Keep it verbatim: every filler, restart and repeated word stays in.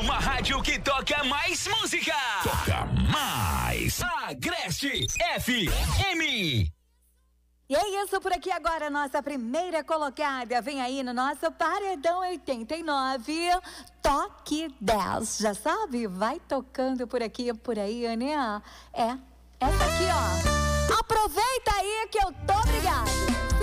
Uma rádio que toca mais música. Toca mais. Agreste F M. E é isso por aqui agora, nossa primeira colocada. Vem aí no nosso Paredão oitenta e nove, Toque dez. Já sabe? Vai tocando por aqui, por aí, né? É, essa aqui, ó. Aproveita aí que eu tô obrigada.